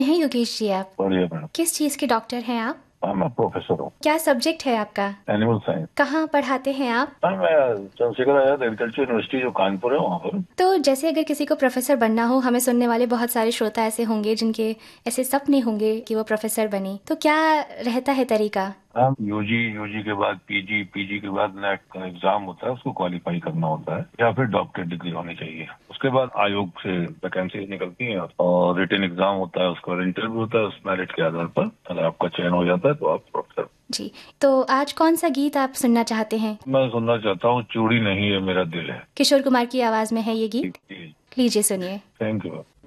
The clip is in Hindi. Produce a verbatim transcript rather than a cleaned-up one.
हैं योगेश जी आप? बढ़िया मैडम। किस चीज के डॉक्टर हैं आप? हाँ, मैं प्रोफेसर हूँ। क्या सब्जेक्ट है आपका? Animal science. कहाँ पढ़ाते हैं आप? हाँ, मैं चंद्रशेखर आजाद एग्रीकल्चर यूनिवर्सिटी जो कानपुर है वहाँ पर। तो जैसे अगर किसी को प्रोफेसर बनना हो, हमें सुनने वाले बहुत सारे श्रोता ऐसे होंगे जिनके ऐसे सपने होंगे कि वो प्रोफेसर बने, तो क्या रहता है तरीका? हाँ, यूजी यूजी के बाद पीजी, पीजी के बाद नेट का एग्जाम होता है, उसको क्वालिफाई करना होता है, या फिर डॉक्टरेट डिग्री होनी चाहिए। उसके बाद आयोग से वैकेंसी निकलती है और रिटन एग्जाम होता है, उसका इंटरव्यू होता है। उस मेरिट के आधार पर अगर आपका चयन हो जाता है तो आप प्रोफेसर। जी, तो आज कौन सा गीत आप सुनना चाहते हैं? मैं सुनना चाहता हूँ चूड़ी नहीं है मेरा दिल है। किशोर कुमार की आवाज में है ये गीत, लीजिए सुनिए। Thank you.